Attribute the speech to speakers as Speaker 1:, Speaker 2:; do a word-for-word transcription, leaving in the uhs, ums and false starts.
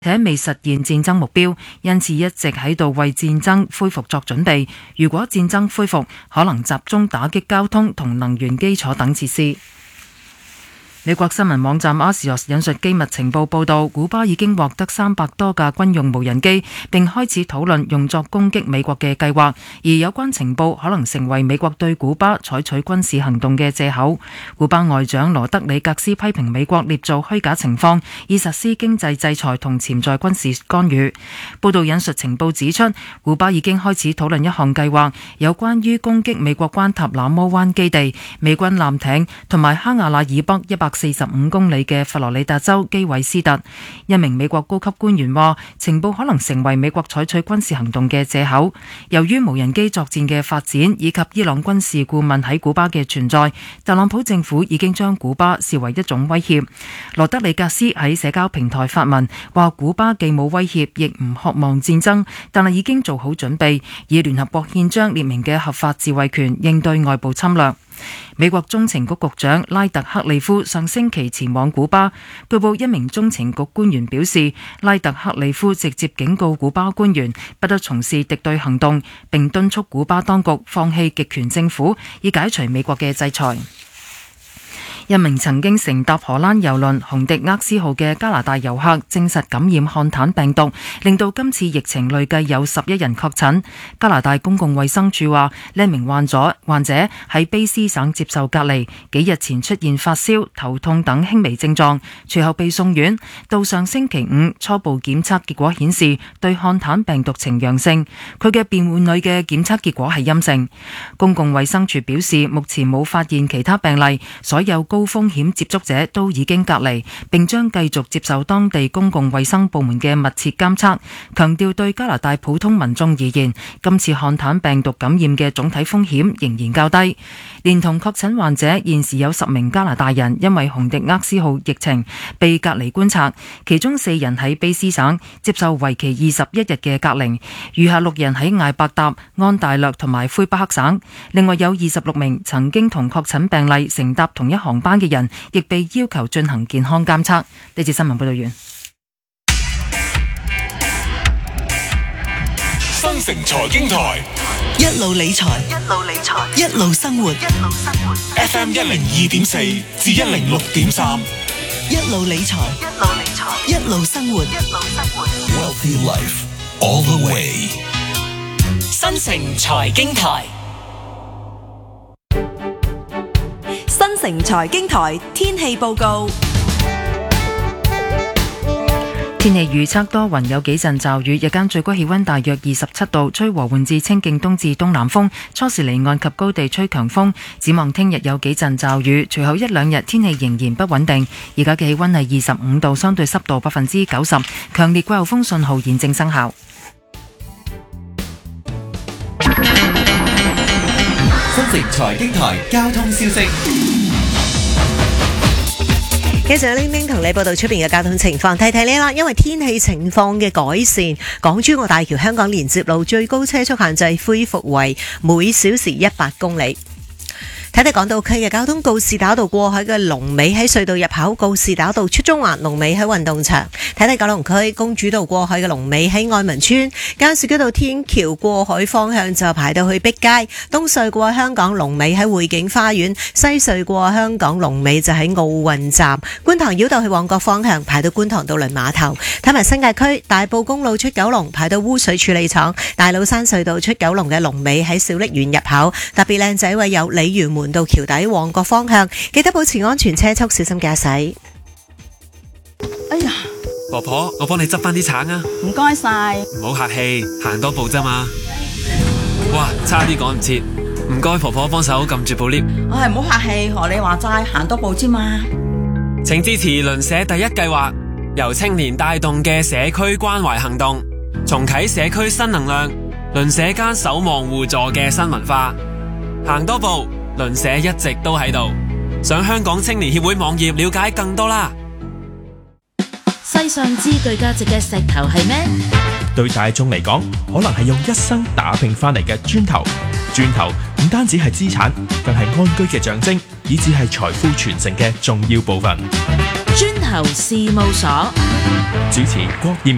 Speaker 1: 且未實現戰爭目標，因此一直喺度為戰爭恢復作準備。如果戰爭恢復，可能集中打擊交通同能源基礎等設施。美國新聞網站 Axios 引述機密情報報道，古巴已經獲得三百多架軍用無人機，並開始討論用作攻擊美國嘅計劃，而有關情報可能成為美國對古巴採取軍事行動嘅藉口。古巴外長羅德里格斯批評美國捏造虛假情況，以實施經濟制裁同潛在軍事干預。報道引述情報指出，古巴已經開始討論一項計劃，有關於攻擊美國關塔那摩灣基地、美軍艦艇同埋哈瓦那以北一百四十五公里嘅佛羅里達州基韋斯特。一名美國高級官員話，情報可能成為美國採取軍事行動嘅藉口。由於無人機作戰嘅發展以及伊朗軍事顧問喺古巴嘅存在，特朗普政府已經將古巴視為一種威脅。羅德里格斯喺社交平台發文話，古巴既冇威脅亦唔渴望戰爭，但係已經做好準備，以聯合國憲章列明嘅合法自衛權應對外部侵略。美國中情局局長拉特克利夫上星期前往古巴，據報一名中情局官員表示，拉特克利夫直接警告古巴官員不得從事敵對行動，並敦促古巴當局放棄極權政府，以解除美國嘅制裁。一名曾經乘搭荷蘭郵輪紅迪厄斯號嘅加拿大遊客證實感染漢坦病毒，令到今次疫情累計有十一人確診。加拿大公共衛生署話，呢名患咗患者喺卑斯省接受隔離，幾日前出現發燒、頭痛等輕微症狀，隨後被送院。到上星期五，初步檢測結果顯示對漢坦病毒呈陽性，佢嘅辯護女嘅檢測結果係陰性。公共衛生署表示，目前冇發現其他病例，所有高風險接觸者都已經隔離，並將繼續接受當地公共衛生部門嘅密切監測。強調對加拿大普通民眾而言，今次漢坦病毒感染嘅總體風險仍然較低。連同確診患者，現時有十名加拿大人因為紅迪厄斯號疫情被隔離觀察，其中四人喺卑斯省接受為期二十一日嘅隔離，餘下六人喺艾伯達、安大略同埋魁北克省。另外有二十六名曾經同確診病例乘搭同一航班嘅人，亦被要求進行健康監測。呢節新聞報道完。
Speaker 2: 新城財經台
Speaker 3: 一路理財，一路理財，一路生活，一路生活。
Speaker 2: F M 一零二點四至一零六點三，
Speaker 3: 一路理財，一路理財，一路生活，一路生活。
Speaker 2: Wealthy Life all the way。
Speaker 4: 新城財經台，
Speaker 5: 新城財經台天氣報告。
Speaker 1: 天氣預測多雲，有幾陣驟雨，日間最高氣溫大約二十七度，吹和緩至清勁東至東南風，初時離岸及高地吹強風。展望聽日有幾陣驟雨，隨後一兩日天氣仍然不穩定。而家嘅氣溫係二十五度，相對濕度百分之九十，強烈季候風信號現正生效。
Speaker 6: 新城財經台交通消息。
Speaker 7: 繼續有玲玲同你報道出邊嘅交通情況，提提你啦，因為天氣情況嘅改善，港珠澳大橋香港連接路最高車速限制恢復為每小時一百公里。睇睇港島區嘅交通，告士打道過海嘅龍尾喺隧道入口，告士打道出中環龍尾喺運動場。睇睇九龍區公主道過海嘅龍尾喺愛民村，加士居道天橋過海方向就排到去碧街，東隧過香港龍尾喺匯景花園，西隧過香港龍尾就喺奧運站，觀塘繞道去旺角方向排到觀塘渡輪碼頭。睇埋新界區大埔公路出九龍排到污水處理廠，大老山隧道出九龍嘅龍尾喺小瀝源入口。特別靚仔位有鯉魚門門道橋底旺角方向，記得保持安全車速，小心駕駛。
Speaker 8: 哎呀，
Speaker 9: 婆婆，我幫你執翻啲橙啊！
Speaker 8: 唔該晒，
Speaker 9: 唔好客氣，行多步啫嘛。哇，差啲趕唔切，唔該婆婆幫手撳住部 lift。
Speaker 8: 我係唔好客氣，學你話齋，行多步啫嘛。
Speaker 9: 請支持鄰舍第一計劃，由青年帶動嘅社區關懷行動，重啟社區新能量，鄰舍間守望互助嘅新文化。行多步，鄰舍一直都喺度。上香港青年協會網頁了解更多啦。
Speaker 10: 世上最具價值嘅石頭係咩？
Speaker 11: 對大眾嚟講，可能係用一生打拼翻嚟嘅磚頭。磚頭唔單止係資產，更係安居嘅象徵，以至係財富傳承嘅重要部分。
Speaker 10: 磚頭事務所
Speaker 11: 主持郭燕。